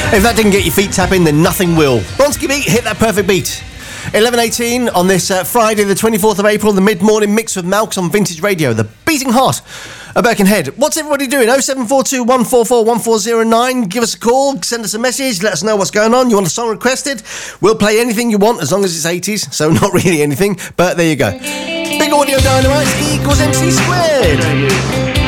If that didn't get your feet tapping, then nothing will. Bronski Beat, hit that perfect beat. 11:18 on this Friday, the 24th of April, the mid-morning mix with Malks on Vintage Radio, the beating heart of Birkenhead. What's everybody doing? 0742 144 1409. Give us a call, send us a message, let us know what's going on. You want a song requested? We'll play anything you want as long as it's 80s, so not really anything, but there you go. Big Audio Dynamite equals MC squared.